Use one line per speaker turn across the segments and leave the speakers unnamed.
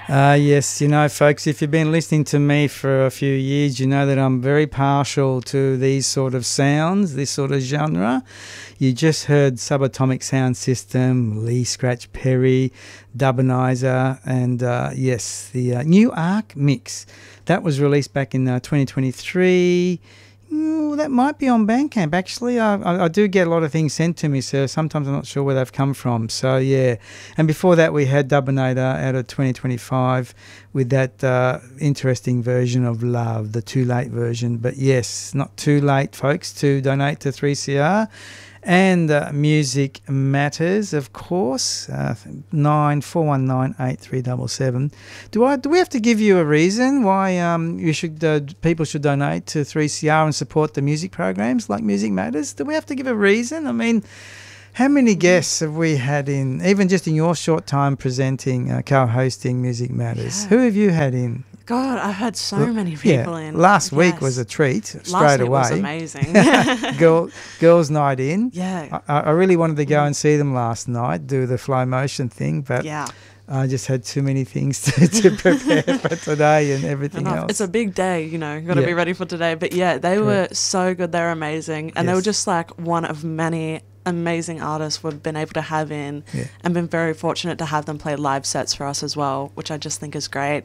Yes, folks, if you've been listening to me for a few years, you know that I'm very partial to these sort of sounds, this sort of genre. You just heard Subatomic Sound System, Lee Scratch Perry, Dubonizer, and yes, the new Arc Mix. That was released back in 2023. That might be on Bandcamp, actually. I do get a lot of things sent to me, so sometimes I'm not sure where they've come from. So, yeah. And before that, we had Dubinator out of 2025 with that interesting version of Love, the Too Late version. But, yes, not too late, folks, to donate to 3CR. And Music Matters, of course, 94198377. Do we have to give you a reason why people should donate to 3CR and support the music programs like Music Matters? Do we have to give a reason? I mean, how many guests have we had in, even just in your short time presenting, co-hosting Music Matters? Yeah. Who have you had in?
God, I've had so many people in.
Last week was a treat, straight away.
Last week was amazing.
Girls' night in.
Yeah.
I really wanted to go and see them last night, do the Flow Motion thing, but I just had too many things to prepare for today and everything else.
It's a big day, got to be ready for today. But yeah, they were so good. They were amazing. And they were just like one of many amazing artists we've been able to have in and been very fortunate to have them play live sets for us as well, which I just think is great.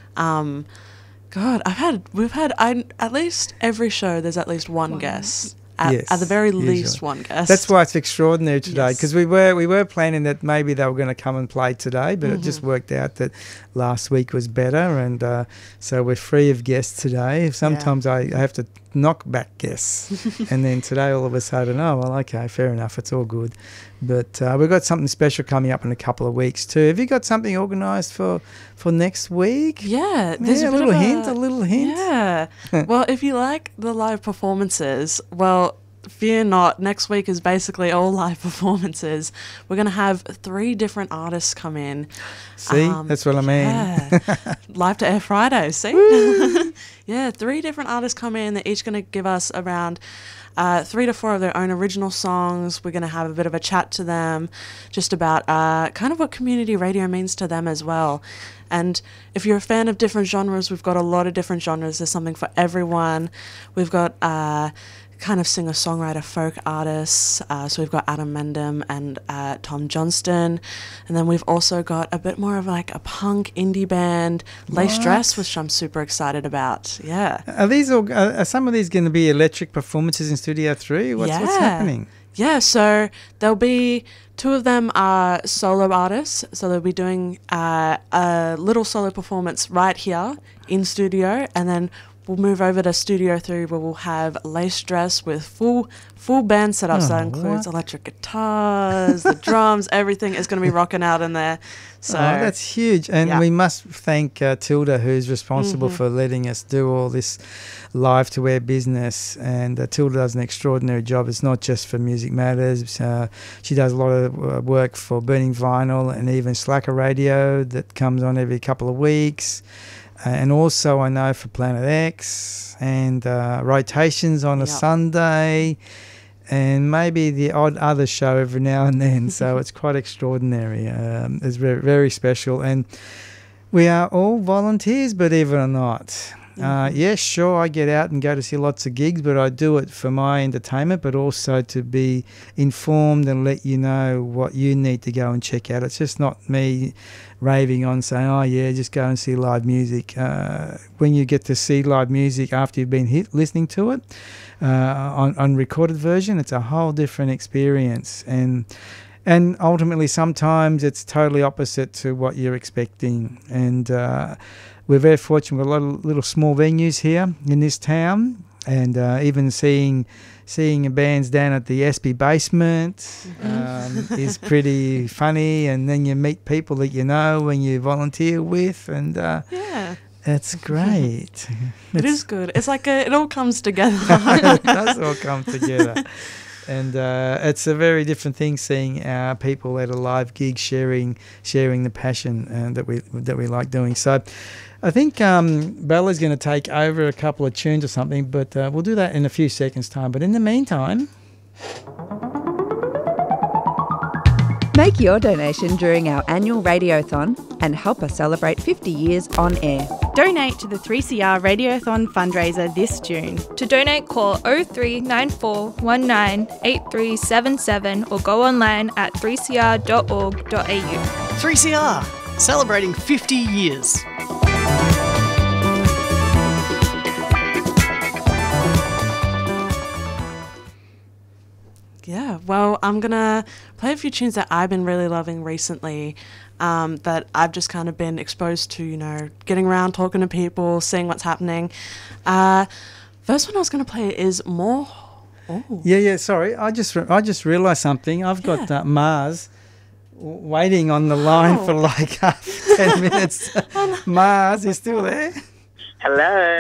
God, we've had at least every show there's at least one guest. At the very least one guest.
That's why it's extraordinary today, because we were planning that maybe they were going to come and play today, but it just worked out that last week was better, and so we're free of guests today. Sometimes I have to knock back guests, and then today all of a sudden, oh, well, okay, fair enough, it's all good. But we've got something special coming up in a couple of weeks too. Have you got something organised for next week?
Yeah, there's
a little hint.
Yeah. Well, if you like the live performances, well, fear not. Next week is basically all live performances. We're going to have 3 different artists come in.
See, that's what I mean.
Yeah. Live to Air Friday, see? Yeah, 3 different artists come in. They're each going to give us around 3 to 4 of their own original songs. We're going to have a bit of a chat to them just about kind of what community radio means to them as well. And if you're a fan of different genres, we've got a lot of different genres. There's something for everyone. We've got kind of singer-songwriter folk artists. So we've got Adam Mendham and Tom Johnston. And then we've also got a bit more of like a punk indie band, Lace Dress, which I'm super excited about. Yeah.
Are some of these going to be electric performances in Studio 3? What's happening?
Yeah, so there'll be 2 of them are solo artists, so they'll be doing a little solo performance right here in studio, and then we'll move over to Studio 3 where we'll have Lace Dress with full band setup. So that includes electric guitars, the drums, everything is going to be rocking out in there. So
that's huge. And we must thank Tilda, who's responsible for letting us do all this live to air business. And Tilda does an extraordinary job. It's not just for Music Matters. She does a lot of work for Burning Vinyl and even Slacker Radio that comes on every couple of weeks. And also I know for Planet X and Rotations on a Sunday, and maybe the odd other show every now and then. So it's quite extraordinary. It's very, very special. And we are all volunteers, believe it or not. Yes, sure, I get out and go to see lots of gigs, but I do it for my entertainment, but also to be informed and let you know what you need to go and check out. It's just not me raving on saying, oh, yeah, just go and see live music. When you get to see live music after you've been listening to it on recorded version, it's a whole different experience. And ultimately, sometimes it's totally opposite to what you're expecting. And we're very fortunate. We've got a lot of little small venues here in this town, and even seeing bands down at the SB basement is pretty funny. And then you meet people that you know when you volunteer with, and it's great.
It is good. It's like it all comes together.
It does all come together. And it's a very different thing seeing our people at a live gig sharing the passion that we like doing. So I think Bella's going to take over a couple of tunes or something, but we'll do that in a few seconds' time. But in the meantime...
Make your donation during our annual Radiothon and help us celebrate 50 years on air.
Donate to the 3CR Radiothon fundraiser this June.
To donate, call 0394 198377 or go online at 3cr.org.au.
3CR, celebrating 50 years.
Yeah, well, I'm going to play a few tunes that I've been really loving recently, that I've just kind of been exposed to, you know, getting around, talking to people, seeing what's happening. First one I was going to play is More... Oh.
Yeah, sorry. I just realised something. I've got Mars waiting on the line for like 10 minutes. Mars, you still there?
Hello.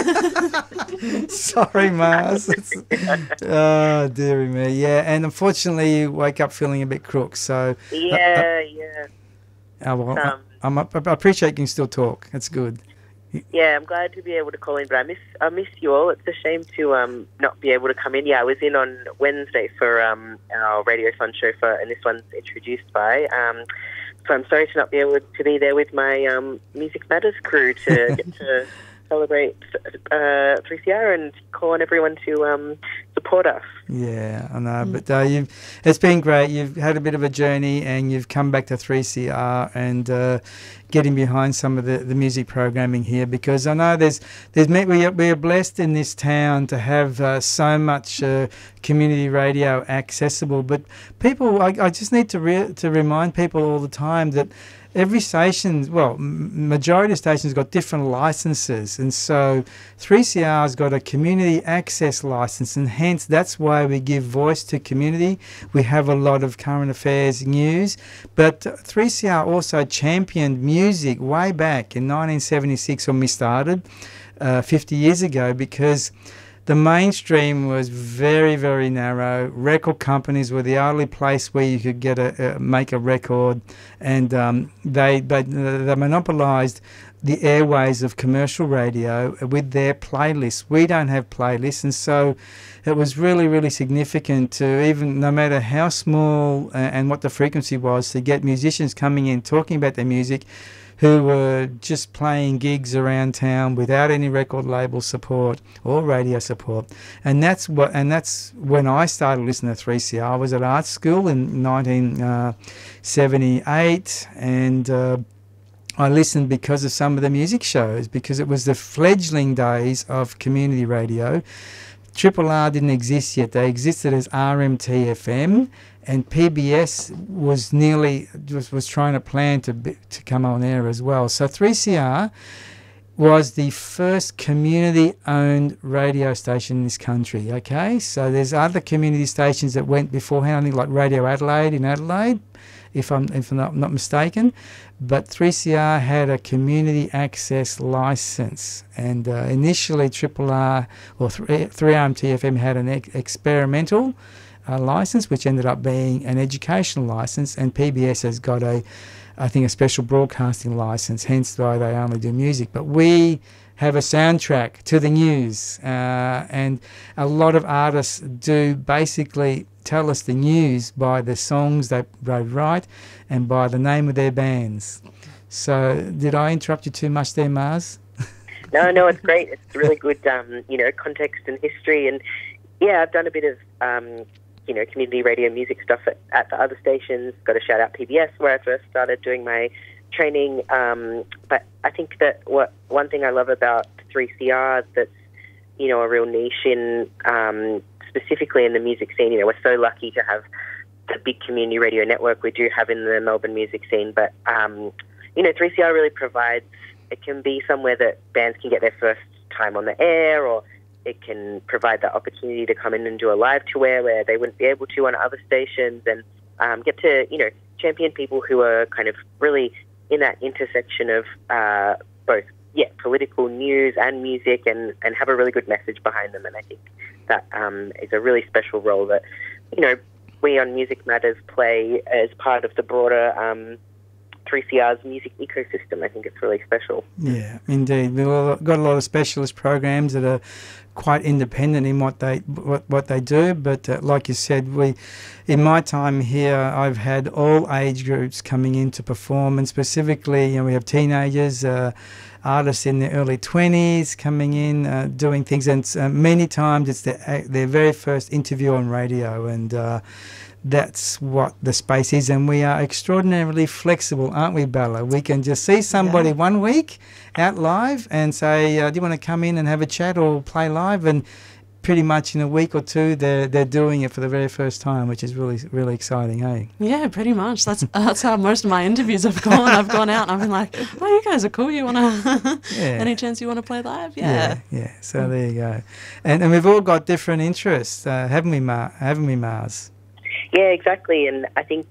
Sorry, Mars. Oh, dearie me. Yeah, and unfortunately, you wake up feeling a bit crook. So
yeah.
Oh, well, I appreciate you can still talk. That's good.
Yeah, I'm glad to be able to call in, but I miss you all. It's a shame to not be able to come in. Yeah, I was in on Wednesday for our Radiothon show, and this one's introduced by. So I'm sorry to not be able to be there with my Music Matters crew to get to celebrate 3CR and call on everyone to support us.
Yeah, I know, but it's been great. You've had a bit of a journey and you've come back to 3CR and getting behind some of the music programming here, because I know we are blessed in this town to have so much community radio accessible, but people, I just need to remind people all the time that every station, majority of stations got different licenses, and so 3CR's got a community access license, and hence that's why we give voice to community. We have a lot of current affairs news, but 3CR also championed music way back in 1976 when we started, 50 years ago, because the mainstream was very, very narrow. Record companies were the only place where you could make a record, and they monopolised the airways of commercial radio with their playlists. We don't have playlists, and so it was really, really significant to, even no matter how small and what the frequency was, to get musicians coming in talking about their music who were just playing gigs around town without any record label support or radio support. And that's when I started listening to 3CR. I was at art school in 1978, and I listened because of some of the music shows, because it was the fledgling days of community radio. Triple R didn't exist yet. They existed as RMT-FM, and PBS was trying to plan to come on air as well. So 3CR was the first community-owned radio station in this country, okay? So there's other community stations that went beforehand, I think like Radio Adelaide in Adelaide, if I'm not mistaken. But 3CR had a community access license, and initially Triple R or 3RMT-FM had an experimental license, which ended up being an educational license, and PBS has got I think a special broadcasting license, hence why they only do music. But we have a soundtrack to the news, and a lot of artists do basically tell us the news by the songs they write and by the name of their bands. So did I interrupt you too much there, Mars?
No, it's great. It's really good, context and history. And yeah, I've done a bit of, community radio music stuff at the other stations. Got to shout out PBS, where I first started doing my training. But I think that one thing I love about 3CR that's, a real niche in, specifically in the music scene. We're so lucky to have the big community radio network we do have in the Melbourne music scene. But, 3CR really provides, it can be somewhere that bands can get their first time on the air, or it can provide the opportunity to come in and do a live tour where they wouldn't be able to on other stations, and get to, champion people who are kind of really in that intersection of both, political news and music, and have a really good message behind them. And I think that is a really special role that, we on Music Matters play as part of the broader 3CR's music ecosystem. I think it's really special.
Yeah, indeed. We've got a lot of specialist programs that are quite independent in what they do, but like you said, in my time here, I've had all age groups coming in to perform, and specifically, we have teenagers, artists in their early 20s coming in, doing things, and many times it's their very first interview on radio, and that's what the space is. And we are extraordinarily flexible, aren't we, Bella? We can just see somebody one week out live and say, do you want to come in and have a chat or play live? And pretty much in a week or two, they're doing it for the very first time, which is really, really exciting, hey?
Yeah, pretty much. That's how most of my interviews have gone. I've gone out and I've been like, oh, you guys are cool. You want to, any chance you want to play live? Yeah.
So there you go. And we've all got different interests, haven't we, Mars?
Yeah, exactly. And I think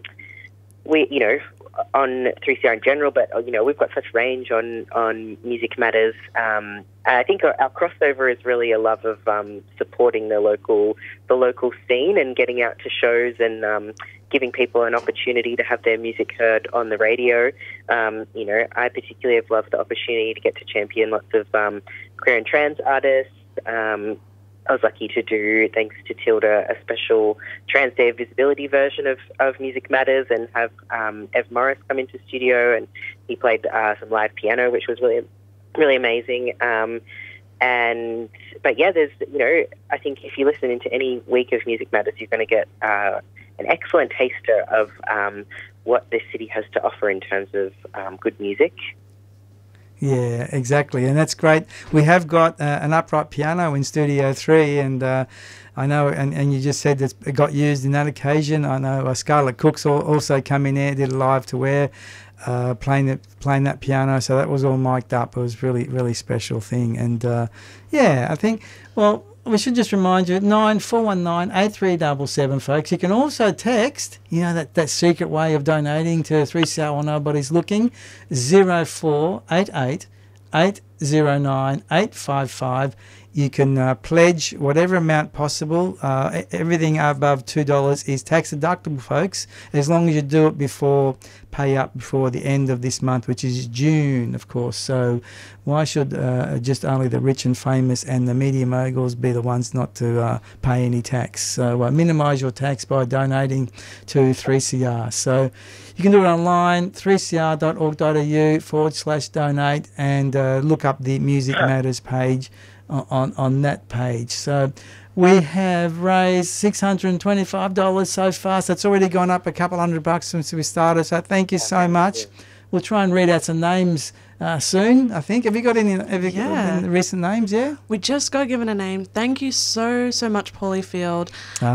we, on 3CR in general, but we've got such range on Music Matters. I think our crossover is really a love of supporting the local scene and getting out to shows and giving people an opportunity to have their music heard on the radio. I particularly have loved the opportunity to get to champion lots of queer and trans artists. I was lucky to do, thanks to Tilda, a special Trans Day of Visibility version of Music Matters, and have Ev Morris come into studio, and he played some live piano, which was really, really amazing. But yeah, there's, I think if you listen into any week of Music Matters, you're going to get an excellent taster of what this city has to offer in terms of good music.
Yeah, exactly, and that's great. We have got an upright piano in Studio 3, and I know, and you just said that it got used in that occasion. I know Scarlett Cook's also come in there, did a live to air, playing that piano, so that was all mic'd up. It was really, really special thing, and I think, well, we should just remind you, 9419-8377, folks. You can also text, that secret way of donating to 3CR while nobody's looking, 0488 809 855. You can pledge whatever amount possible. Everything above $2 is tax deductible, folks, as long as you do it before the end of this month, which is June, of course. So why should just only the rich and famous and the media moguls be the ones not to pay any tax? So minimise your tax by donating to 3CR. So you can do it online, 3cr.org.au/donate, and look up the Music Matters page on that page. So we have raised $625 so far, so it's already gone up a couple $100 since we started, so thank you so much. We'll try and read out some names soon, I think. Have you got any recent names? Yeah,
we just got given a name. Thank you so much, Paulie Field.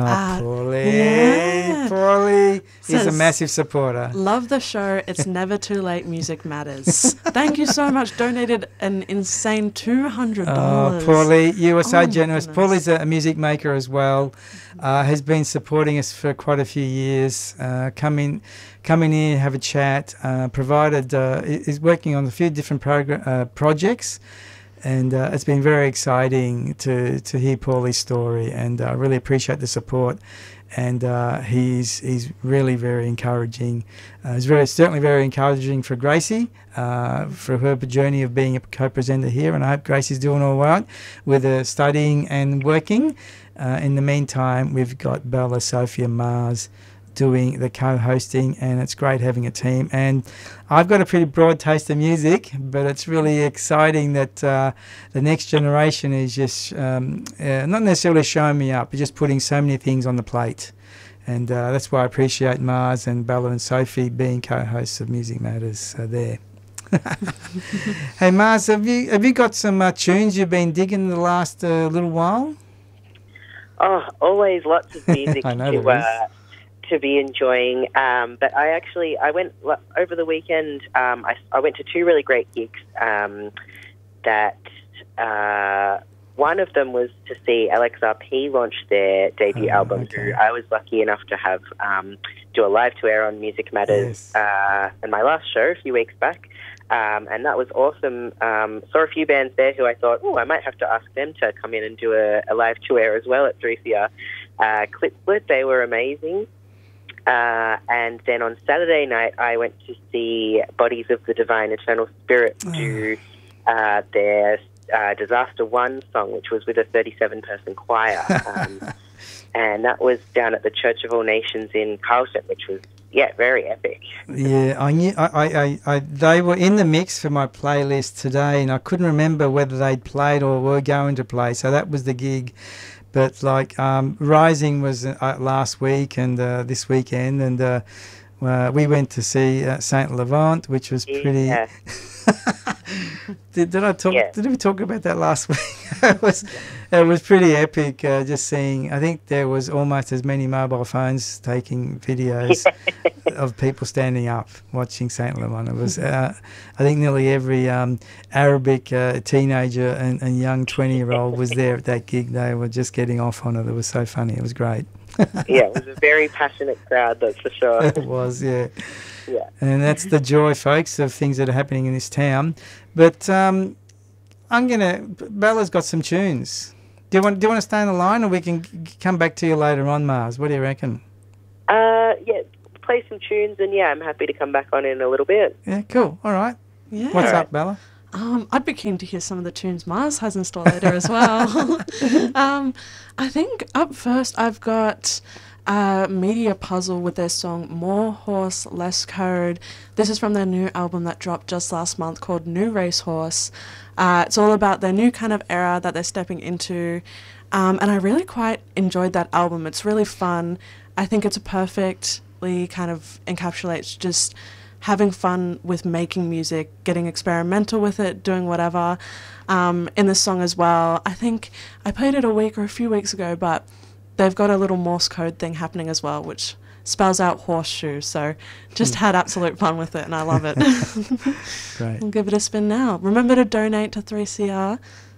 Paulie is a massive supporter.
Love the show. It's never too late. Music Matters. Thank you so much. Donated an insane $200.
Paulie, you are so generous. Paulie's a music maker as well. Has been supporting us for quite a few years. Come in here, have a chat. Is working on a few different projects, and it's been very exciting to hear Paulie's story, and I really appreciate the support. And he's really very encouraging. It's certainly very encouraging for Gracie, for her journey of being a co-presenter here, and I hope Gracie's doing all right with her studying and working. In the meantime, we've got Bella, Sophia, Mars doing the co-hosting, and it's great having a team. And I've got a pretty broad taste of music, but it's really exciting that the next generation is just not necessarily showing me up, but just putting so many things on the plate. And that's why I appreciate Mars and Bella and Sophie being co-hosts of Music Matters there. Hey Mars, have you got some tunes you've been digging the last little while?
Oh, always lots of music
I know
to be enjoying. But I went over the weekend. I went to two really great gigs. One of them was to see LXRP launch their debut album. Okay. Who I was lucky enough to have do a live to air on Music Matters in my last show a few weeks back. And that was awesome. Saw a few bands there who I thought, I might have to ask them to come in and do a live to air as well at 3CR. Clip Split, they were amazing. And then on Saturday night, I went to see Bodies of the Divine Eternal Spirit do their Disaster One song, which was with a 37-person choir. And that was down at the Church of All Nations in Carlton, which was, very epic.
Yeah, I knew they were in the mix for my playlist today, and I couldn't remember whether they'd played or were going to play, so that was the gig. But Rising was last week and this weekend, and we went to see Saint Levant, which was pretty. Yeah. Did I talk? Yeah. Did we talk about that last week? It was pretty epic. Just seeing. I think there was almost as many mobile phones taking videos of people standing up watching Saint Levant. It was. I think nearly every Arabic teenager and young 20-year-old was there at that gig. They were just getting off on it. It was so funny. It was great.
Yeah, it was a very passionate crowd, that's for sure.
It was, yeah.
Yeah.
And that's the joy, folks, of things that are happening in this town. But Bella's got some tunes. Do you want to stay on the line, or we can come back to you later on, Mars? What do you reckon?
Yeah, play some tunes, and I'm happy to come back on in a little bit.
Yeah, cool. All right.
Yeah.
What's up, Bella?
I'd be keen to hear some of the tunes Mars has in store later as well. I think up first I've got Media Puzzle with their song More Horse, Less Code. This is from their new album that dropped just last month called New Racehorse. It's all about their new kind of era that they're stepping into. And I really quite enjoyed that album. It's really fun. I think it's perfectly kind of encapsulates just having fun with making music, getting experimental with it, doing whatever. In this song as well, I think I played it a week or a few weeks ago, but they've got a little Morse code thing happening as well, which spells out horseshoe. So just had absolute fun with it, and I love it.
Great.
I'll give it a spin now. Remember to donate to 3CR